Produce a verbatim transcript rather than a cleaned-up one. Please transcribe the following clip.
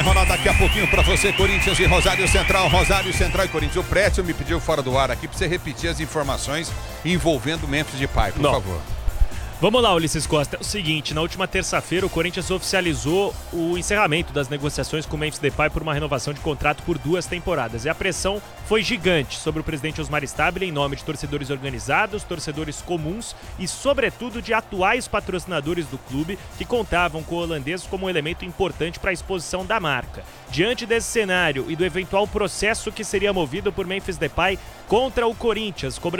vai rolar daqui a pouquinho pra você, Corinthians e Rosário Central, Rosário Central e Corinthians. O Précio me pediu fora do ar aqui pra você repetir as informações envolvendo o Memphis Depay, por Não. favor. Vamos lá, Ulisses Costa. É o seguinte, na última terça-feira o Corinthians oficializou o encerramento das negociações com o Memphis Depay por uma renovação de contrato por duas temporadas. E a pressão foi gigante sobre o presidente Osmar Stabile em nome de torcedores organizados, torcedores comuns e, sobretudo, de atuais patrocinadores do clube que contavam com o holandês como um elemento importante para a exposição da marca. Diante desse cenário e do eventual processo que seria movido por Memphis Depay contra o Corinthians, cobrando